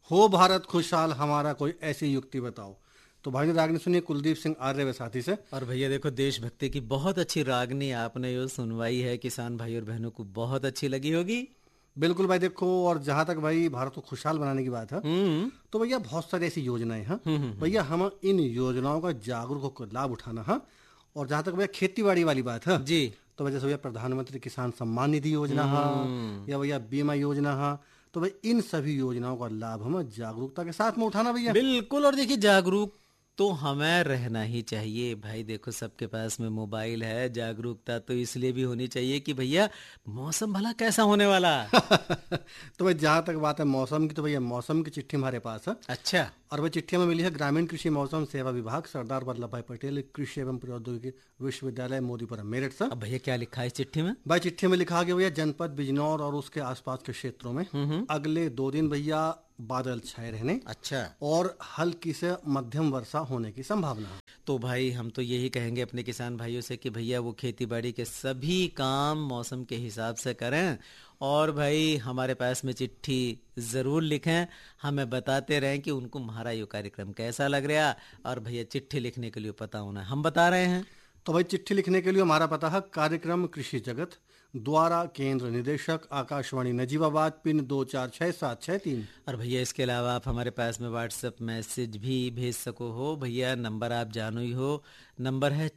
हो भारत खुशहाल हमारा कोई ऐसी युक्ति बताओ। तो भाई ने रागनी सुनिए कुलदीप सिंह आर्य व साथी से। और भैया देखो, देशभक्ति की बहुत अच्छी रागनी आपने यो सुनवाई है, किसान भाई और बहनों को बहुत अच्छी लगी होगी। बिल्कुल भाई देखो, और जहां तक भाई भारत को खुशहाल बनाने की बात है तो भैया बहुत सारी ऐसी योजनाएं हैं भैया, हम इन योजनाओं का जागरूक होकर लाभ उठाना है। और जहां तक भैया खेती बाड़ी वाली बात है जी, तो भैया भैया प्रधानमंत्री किसान सम्मान निधि योजना है या भैया बीमा योजना है, तो भाई इन सभी योजनाओं का लाभ हम जागरूकता के साथ में उठाना भैया। बिल्कुल। और देखिए, जागरूक तो हमें रहना ही चाहिए भाई। देखो, सबके पास में मोबाइल है, जागरूकता तो इसलिए भी होनी चाहिए कि भैया मौसम भला कैसा होने वाला। तो भाई जहां तक बात है मौसम की, तो भैया मौसम की चिट्ठी हमारे पास है। अच्छा। और वह चिट्ठी हमें मिली है ग्रामीण कृषि मौसम सेवा विभाग, सरदार वल्लभ भाई पटेल कृषि एवं प्रौद्योगिकी विश्वविद्यालय मोदीपुरम मेरठ से। अब भैया क्या लिखा है इस चिट्ठी में? भाई चिट्ठी में लिखा गया भैया बिजनौर बिजनौर और उसके आसपास के क्षेत्रों में अगले 2 दिन भैया बादल छाए रहने, अच्छा, और हल्की से मध्यम वर्षा होने की संभावना है। तो भाई हम तो यही कहेंगे अपने किसान भाइयों से कि भैया वो खेती बाड़ी के सभी काम मौसम के हिसाब से करें। और भाई हमारे पास में चिट्ठी जरूर लिखें, हमें बताते रहें कि उनको हमारा ये कार्यक्रम कैसा लग रहा। और भैया चिट्ठी लिखने के लिए पता होना हम बता रहे हैं। तो भाई चिट्ठी लिखने के लिए हमारा पता है कार्यक्रम कृषि जगत, द्वारा केंद्र निदेशक आकाशवाणी नजीबाबाद, पिन 246763। और भैया इसके अलावा आप हमारे पास में व्हाट्सएप मैसेज भी भेज सको हो भैया। नंबर आप जानो ही हो, नंबर है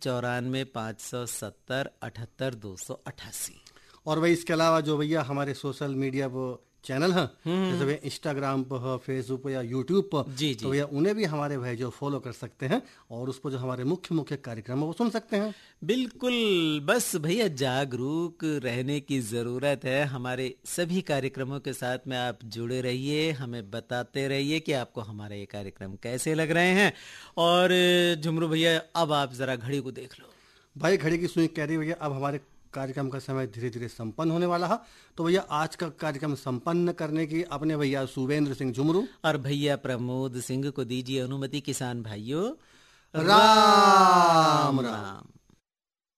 94 570 78 288। और भाई इसके अलावा जो भैया हमारे सोशल मीडिया वो चैनल है, जैसे भैया इंस्टाग्राम पर है, फेसबुक पर या यूट्यूब पर, जी जी, तो भैया उन्हें भी हमारे भाई जो फॉलो कर सकते हैं और उस पर जो हमारे मुख्य मुख्य कार्यक्रम है वो सुन सकते हैं। बिल्कुल। बस भैया जागरूक रहने की जरूरत है। हमारे सभी कार्यक्रमों के साथ में आप जुड़े रहिए, हमें बताते रहिए कि आपको हमारे ये कार्यक्रम कैसे लग रहे हैं। और झुमरू भैया, अब आप जरा घड़ी को देख लो। भाई घड़ी की सुई कह रही भैया अब हमारे कार्यक्रम का समय धीरे धीरे संपन्न होने वाला है। तो भैया आज का कार्यक्रम संपन्न करने की अपने भैया सुवेंद्र सिंह झुमरू और भैया प्रमोद सिंह को दीजिए अनुमति। किसान भाइयों, राम राम।